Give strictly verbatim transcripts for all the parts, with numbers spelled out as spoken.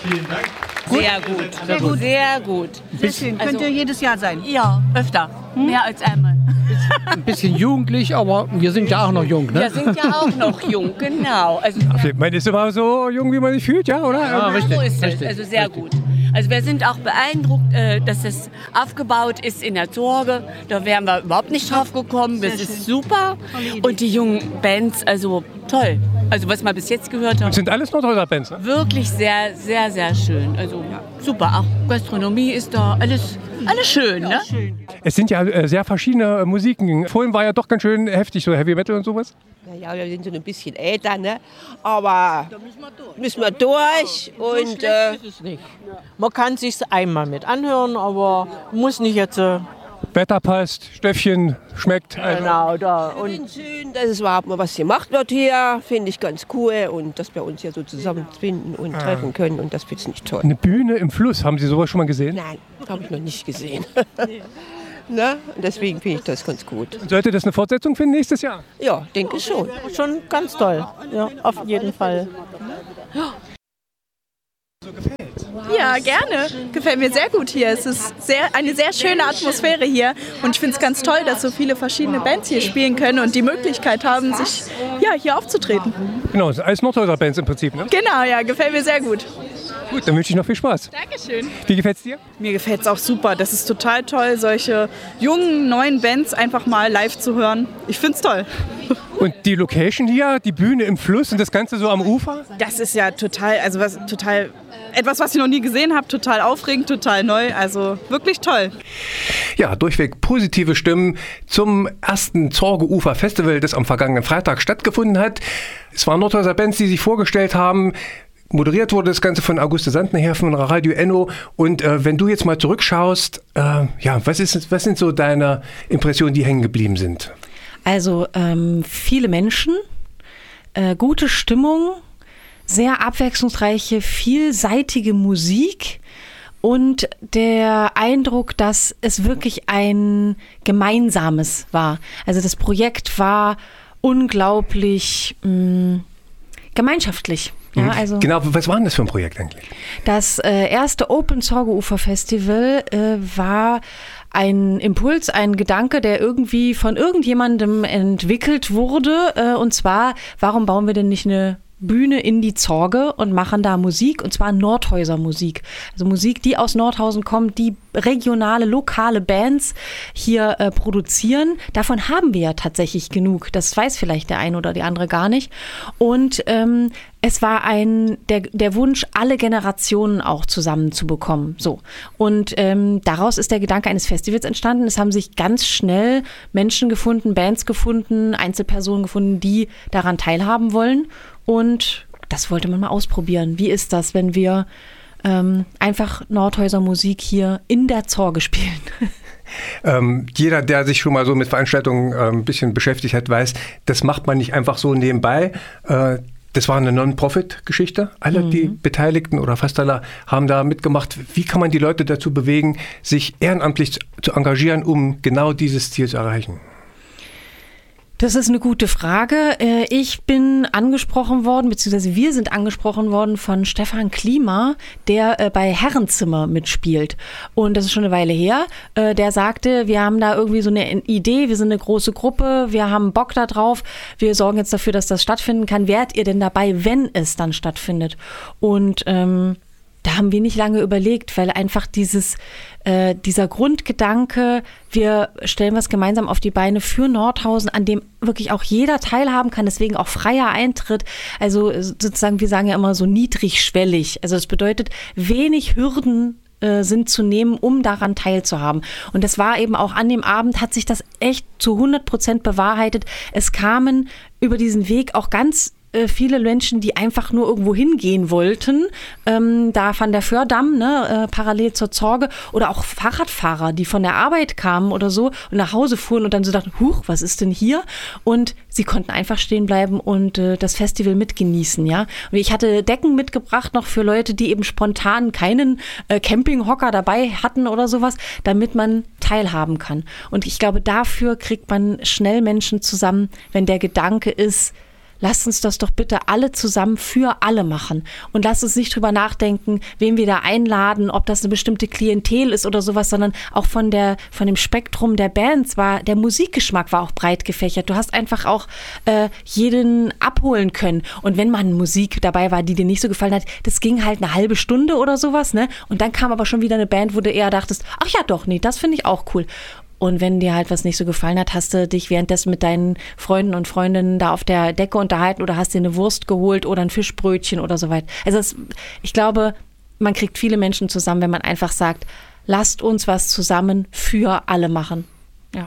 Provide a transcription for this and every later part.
Vielen Dank. Sehr gut. Sehr gut. Sehr gut. Sehr schön. Also, könnte jedes Jahr sein. Ja, öfter. Hm? Mehr als einmal. Ein bisschen jugendlich, aber wir sind ja auch noch jung, ne? Wir sind ja auch noch jung, genau. Also, man ist immer so jung, wie man sich fühlt, ja, oder? Ja, richtig. So ist es. Richtig, also sehr richtig. gut. Also wir sind auch beeindruckt, äh, dass es aufgebaut ist in der Zorge. Da wären wir überhaupt nicht drauf gekommen. Das ist super. Und die jungen Bands, also toll. Also was wir bis jetzt gehört haben. Das sind alles Nordhäuser Bands, ne? Wirklich sehr, sehr, sehr schön. Also super. Auch Gastronomie ist da alles, alles schön, ne? Es sind ja äh, sehr verschiedene äh, Musiken. Vorhin war ja doch ganz schön heftig, so Heavy Metal und sowas. Ja, wir sind so ein bisschen älter, ne? Aber da müssen wir durch. Müssen wir durch und äh, ist es nicht. Man kann sich einmal mit anhören, aber muss nicht jetzt. Äh, Wetter passt, Stöffchen schmeckt. Also. Genau, da. Und schön, dass es überhaupt mal was gemacht wird hier, finde ich ganz cool und dass wir uns hier so zusammenfinden und treffen können und das finde ich toll. Eine Bühne im Fluss, haben Sie sowas schon mal gesehen? Nein, habe ich noch nicht gesehen. Ne? Und deswegen finde ich das ganz gut. Und sollte das eine Fortsetzung finden nächstes Jahr? Ja, denke ich schon. Schon ganz toll, ja, auf jeden Fall. Ja, gerne. Gefällt mir sehr gut hier. Es ist sehr, eine sehr schöne Atmosphäre hier und ich finde es ganz toll, dass so viele verschiedene Bands hier spielen können und die Möglichkeit haben, sich ja, hier aufzutreten. Genau, das sind alles Nordhäuser Bands im Prinzip, ne? Genau, ja, gefällt mir sehr gut. Gut, dann wünsche ich noch viel Spaß. Dankeschön. Wie gefällt's dir? Mir gefällt es auch super. Das ist total toll, solche jungen, neuen Bands einfach mal live zu hören. Ich finde es toll. Und die Location hier, die Bühne im Fluss und das Ganze so am Ufer? Das ist ja total, also was total, etwas, was ich noch nie gesehen habe, total aufregend, total neu, also wirklich toll. Ja, durchweg positive Stimmen zum ersten Zorge-Ufer Festival, das am vergangenen Freitag stattgefunden hat. Es waren Nordhäuser Bands, die sich vorgestellt haben. Moderiert wurde das Ganze von Auguste Sandner her von Radio Enno. Und äh, wenn du jetzt mal zurückschaust, äh, ja, was ist, was sind so deine Impressionen, die hängen geblieben sind? Also ähm, viele Menschen, äh, gute Stimmung, sehr abwechslungsreiche, vielseitige Musik und der Eindruck, dass es wirklich ein Gemeinsames war. Also das Projekt war unglaublich mh, gemeinschaftlich. Ja, also genau, was war denn das für ein Projekt eigentlich? Das äh, erste Open Zorge-Ufer Festival äh, war ein Impuls, ein Gedanke, der irgendwie von irgendjemandem entwickelt wurde. Äh, und zwar, warum bauen wir denn nicht eine Bühne in die Zorge und machen da Musik, und zwar Nordhäuser Musik. Also Musik, die aus Nordhausen kommt, die regionale, lokale Bands hier äh, produzieren. Davon haben wir ja tatsächlich genug. Das weiß vielleicht der eine oder die andere gar nicht. Und ähm, es war ein der, der Wunsch, alle Generationen auch zusammenzubekommen. So. Und ähm, daraus ist der Gedanke eines Festivals entstanden. Es haben sich ganz schnell Menschen gefunden, Bands gefunden, Einzelpersonen gefunden, die daran teilhaben wollen. Und das wollte man mal ausprobieren. Wie ist das, wenn wir ähm, einfach Nordhäuser Musik hier in der Zorge spielen? Ähm, jeder, der sich schon mal so mit Veranstaltungen äh, ein bisschen beschäftigt hat, weiß, das macht man nicht einfach so nebenbei. Äh, das war eine Non-Profit-Geschichte. Alle, mhm. die Beteiligten oder fast alle haben da mitgemacht. Wie kann man die Leute dazu bewegen, sich ehrenamtlich zu engagieren, um genau dieses Ziel zu erreichen? Das ist eine gute Frage. Ich bin angesprochen worden, beziehungsweise wir sind angesprochen worden von Stefan Klima, der bei Herrenzimmer mitspielt. Und das ist schon eine Weile her. Der sagte, wir haben da irgendwie so eine Idee, wir sind eine große Gruppe, wir haben Bock da drauf, wir sorgen jetzt dafür, dass das stattfinden kann. Wärt ihr denn dabei, wenn es dann stattfindet? Und ähm, da haben wir nicht lange überlegt, weil einfach dieses, äh, dieser Grundgedanke, wir stellen was gemeinsam auf die Beine für Nordhausen, an dem wirklich auch jeder teilhaben kann, deswegen auch freier Eintritt. Also sozusagen, wir sagen ja immer so niedrigschwellig. Also das bedeutet, wenig Hürden äh, sind zu nehmen, um daran teilzuhaben. Und das war eben auch an dem Abend, hat sich das echt zu hundert Prozent bewahrheitet. Es kamen über diesen Weg auch ganz viele Menschen, die einfach nur irgendwo hingehen wollten, ähm, da Van der Föhrdamm, ne, äh, parallel zur Zorge, oder auch Fahrradfahrer, die von der Arbeit kamen oder so und nach Hause fuhren und dann so dachten, huch, was ist denn hier? Und sie konnten einfach stehen bleiben und äh, das Festival mitgenießen, ja. Und ich hatte Decken mitgebracht noch für Leute, die eben spontan keinen äh, Campinghocker dabei hatten oder sowas, damit man teilhaben kann. Und ich glaube, dafür kriegt man schnell Menschen zusammen, wenn der Gedanke ist, lasst uns das doch bitte alle zusammen für alle machen. Und lasst uns nicht drüber nachdenken, wen wir da einladen, ob das eine bestimmte Klientel ist oder sowas, sondern auch von der, von dem Spektrum der Bands war, der Musikgeschmack war auch breit gefächert. Du hast einfach auch äh, jeden abholen können. Und wenn mal Musik dabei war, die dir nicht so gefallen hat, das ging halt eine halbe Stunde oder sowas, ne? Und dann kam aber schon wieder eine Band, wo du eher dachtest, ach ja doch, nee, das finde ich auch cool. Und wenn dir halt was nicht so gefallen hat, hast du dich währenddessen mit deinen Freunden und Freundinnen da auf der Decke unterhalten oder hast dir eine Wurst geholt oder ein Fischbrötchen oder so weiter. Also es, ich glaube, man kriegt viele Menschen zusammen, wenn man einfach sagt, lasst uns was zusammen für alle machen. Ja.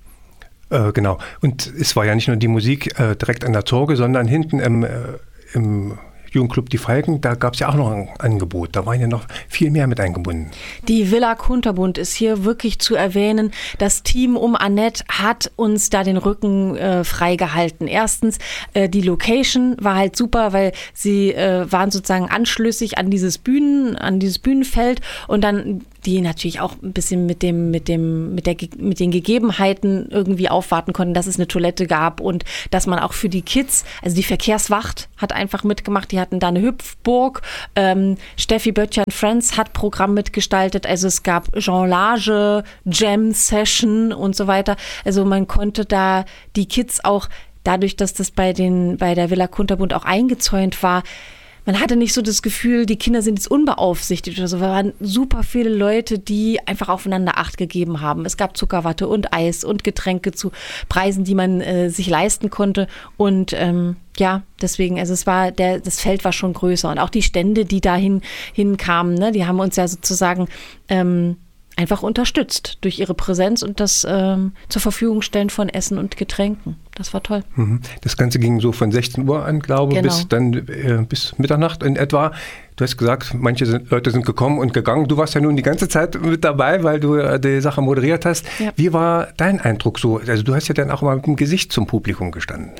Äh, genau. Und es war ja nicht nur die Musik äh, direkt an der Zorge, sondern hinten im, äh, im Jugendclub Die Falken, da gab es ja auch noch ein Angebot. Da waren ja noch viel mehr mit eingebunden. Die Villa Kunterbunt ist hier wirklich zu erwähnen. Das Team um Annette hat uns da den Rücken äh, freigehalten. Erstens, äh, die Location war halt super, weil sie äh, waren sozusagen anschlüssig an dieses Bühnen, an dieses Bühnenfeld und dann die natürlich auch ein bisschen mit dem, mit dem, mit der, mit den Gegebenheiten irgendwie aufwarten konnten, dass es eine Toilette gab und dass man auch für die Kids, also die Verkehrswacht hat einfach mitgemacht, die hatten da eine Hüpfburg, ähm, Steffi Böttcher and Friends hat Programm mitgestaltet, also es gab Jonglage, Jam-Session und so weiter, also man konnte da die Kids auch, dadurch, dass das bei den, bei der Villa Kunterbunt auch eingezäunt war, man hatte nicht so das Gefühl, die Kinder sind jetzt unbeaufsichtigt oder so. Es waren super viele Leute, die einfach aufeinander Acht gegeben haben. Es gab Zuckerwatte und Eis und Getränke zu Preisen, die man äh, sich leisten konnte. Und ähm, ja, deswegen, also es war, der, das Feld war schon größer. Und auch die Stände, die dahin hinkamen, ne, die haben uns ja sozusagen ähm, einfach unterstützt durch ihre Präsenz und das ähm, zur Verfügung stellen von Essen und Getränken. Das war toll. Das Ganze ging so von sechzehn Uhr an, glaube ich, genau. bis dann äh, bis Mitternacht in etwa. Du hast gesagt, manche sind, Leute sind gekommen und gegangen. Du warst ja nun die ganze Zeit mit dabei, weil du äh, die Sache moderiert hast. Ja. Wie war dein Eindruck so? Also du hast ja dann auch mal mit dem Gesicht zum Publikum gestanden.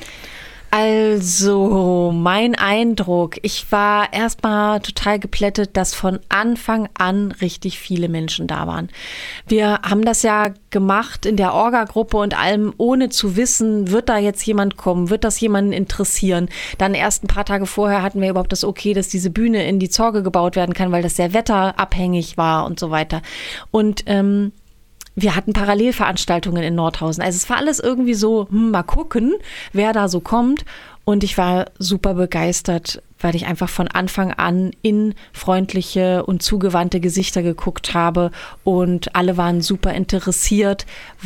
Also, mein Eindruck, ich war erstmal total geplättet, dass von Anfang an richtig viele Menschen da waren. Wir haben das ja gemacht in der Orga-Gruppe und allem, ohne zu wissen, wird da jetzt jemand kommen, wird das jemanden interessieren. Dann erst ein paar Tage vorher hatten wir überhaupt das Okay, dass diese Bühne in die Zorge gebaut werden kann, weil das sehr wetterabhängig war und so weiter. Und ähm, wir hatten Parallelveranstaltungen in Nordhausen. Also es war alles irgendwie so, hm, mal gucken, wer da so kommt. Und ich war super begeistert, weil ich einfach von Anfang an in freundliche und zugewandte Gesichter geguckt habe. Und alle waren super interessiert,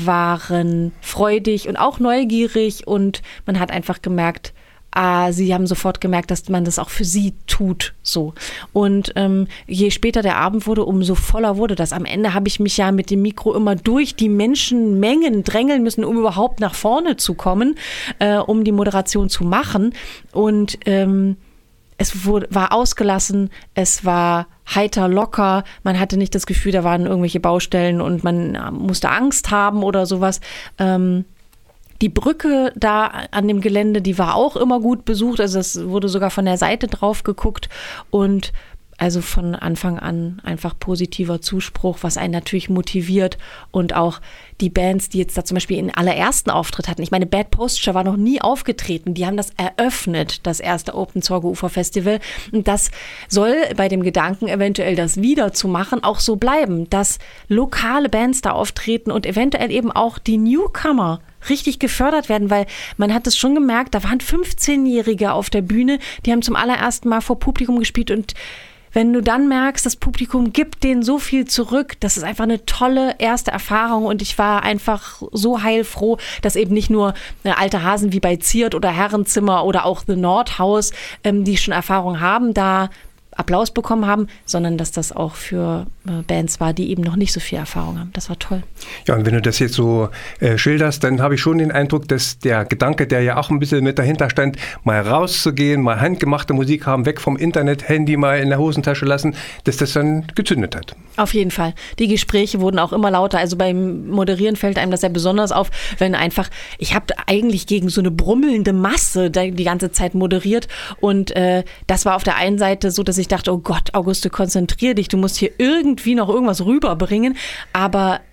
waren freudig und auch neugierig. Und man hat einfach gemerkt, Ah, sie haben sofort gemerkt, dass man das auch für sie tut, so. Und ähm, je später der Abend wurde, umso voller wurde das. Am Ende habe ich mich ja mit dem Mikro immer durch die Menschenmengen drängeln müssen, um überhaupt nach vorne zu kommen, äh, um die Moderation zu machen. Und ähm, es wurde, war ausgelassen, es war heiter, locker. Man hatte nicht das Gefühl, da waren irgendwelche Baustellen und man musste Angst haben oder sowas. Ähm, Die Brücke da an dem Gelände, die war auch immer gut besucht. Also es wurde sogar von der Seite drauf geguckt. Und also von Anfang an einfach positiver Zuspruch, was einen natürlich motiviert. Und auch die Bands, die jetzt da zum Beispiel ihren allerersten Auftritt hatten. Ich meine, Bad Posture war noch nie aufgetreten. Die haben das eröffnet, das erste Open Zorge Ufer Festival. Und das soll bei dem Gedanken, eventuell das wieder zu machen, auch so bleiben, dass lokale Bands da auftreten und eventuell eben auch die Newcomer richtig gefördert werden, weil man hat es schon gemerkt, da waren fünfzehnjährige auf der Bühne, die haben zum allerersten Mal vor Publikum gespielt und wenn du dann merkst, das Publikum gibt denen so viel zurück, das ist einfach eine tolle erste Erfahrung und ich war einfach so heilfroh, dass eben nicht nur alte Hasen wie bei Ziert oder Herrenzimmer oder auch The Nordhaus, ähm, die schon Erfahrung haben, da Applaus bekommen haben, sondern dass das auch für äh, Bands war, die eben noch nicht so viel Erfahrung haben. Das war toll. Ja, und wenn du das jetzt so äh, schilderst, dann habe ich schon den Eindruck, dass der Gedanke, der ja auch ein bisschen mit dahinter stand, mal rauszugehen, mal handgemachte Musik haben, weg vom Internet, Handy mal in der Hosentasche lassen, dass das dann gezündet hat. Auf jeden Fall. Die Gespräche wurden auch immer lauter. Also beim Moderieren fällt einem das ja besonders auf, wenn einfach, ich habe eigentlich gegen so eine brummelnde Masse die ganze Zeit moderiert und äh, das war auf der einen Seite so, dass ich Ich dachte, oh Gott, Auguste, konzentrier dich, du musst hier irgendwie noch irgendwas rüberbringen. Aber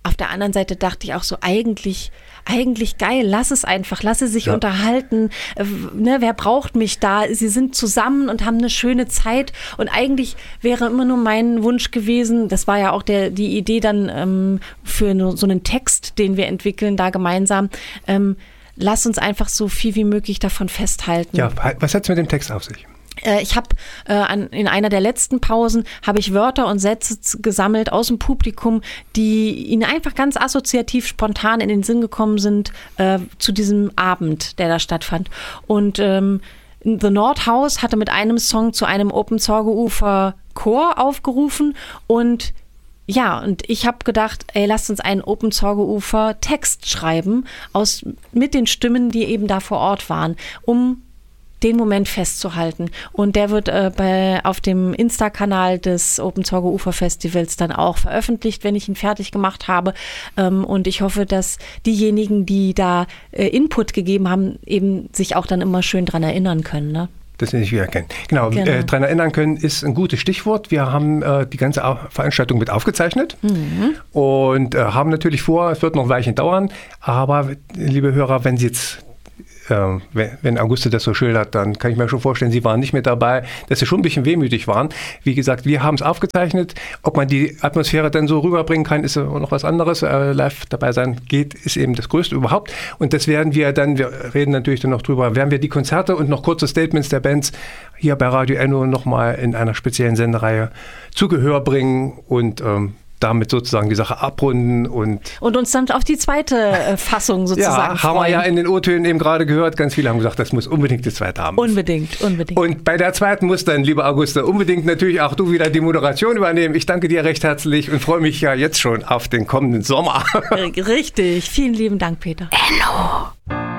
auf der anderen Seite dachte ich auch so, eigentlich, eigentlich geil, lass es einfach, lass sie sich ja. unterhalten. Äh, ne, wer braucht mich da? Sie sind zusammen und haben eine schöne Zeit. Und eigentlich wäre immer nur mein Wunsch gewesen, das war ja auch der, die Idee dann ähm, für so einen Text, den wir entwickeln, da gemeinsam, ähm, lass uns einfach so viel wie möglich davon festhalten. Ja, was hat es mit dem Text auf sich? Ich habe äh, in einer der letzten Pausen habe ich Wörter und Sätze gesammelt aus dem Publikum, die ihnen einfach ganz assoziativ spontan in den Sinn gekommen sind äh, zu diesem Abend, der da stattfand. Und ähm, The Nordhaus hatte mit einem Song zu einem Open Zorgeufer Chor aufgerufen und ja, und ich habe gedacht, ey, lasst uns einen Open Zorgeufer Text schreiben aus mit den Stimmen, die eben da vor Ort waren, um den Moment festzuhalten. Und der wird äh, bei, auf dem Insta-Kanal des Open Zorgeufer Festivals dann auch veröffentlicht, wenn ich ihn fertig gemacht habe. Ähm, und ich hoffe, dass diejenigen, die da äh, Input gegeben haben, eben sich auch dann immer schön dran erinnern können, ne? Das nicht wiedererkennen. Genau, genau. Äh, daran erinnern können ist ein gutes Stichwort. Wir haben äh, die ganze Veranstaltung mit aufgezeichnet mhm. und äh, haben natürlich vor, es wird noch ein Weilchen dauern, aber liebe Hörer, wenn Sie jetzt Äh, wenn Auguste das so schildert, dann kann ich mir schon vorstellen, Sie waren nicht mit dabei, dass Sie schon ein bisschen wehmütig waren. Wie gesagt, wir haben es aufgezeichnet. Ob man die Atmosphäre dann so rüberbringen kann, ist noch was anderes. Äh, live dabei sein geht, ist eben das Größte überhaupt. Und das werden wir dann, wir reden natürlich dann noch drüber, werden wir die Konzerte und noch kurze Statements der Bands hier bei Radio Enno nochmal in einer speziellen Sendereihe zu Gehör bringen und ähm, damit sozusagen die Sache abrunden und und uns dann auf die zweite äh, Fassung sozusagen ja, haben wir ja in den O-Tönen eben gerade gehört. Ganz viele haben gesagt, das muss unbedingt die zweite haben. Unbedingt, unbedingt. Und bei der zweiten muss dann, liebe Auguste, unbedingt natürlich auch du wieder die Moderation übernehmen. Ich danke dir recht herzlich und freue mich ja jetzt schon auf den kommenden Sommer. Richtig. Vielen lieben Dank, Peter. Enno.